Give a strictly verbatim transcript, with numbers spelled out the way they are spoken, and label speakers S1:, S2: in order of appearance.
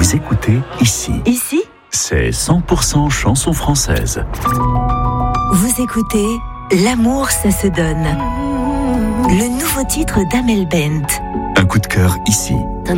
S1: Vous écoutez Ici.
S2: Ici,
S1: C'est cent pour cent chanson française.
S2: vous écoutez L'amour, ça se donne. Le nouveau titre d'Amel Bent.
S1: Un coup de cœur ici.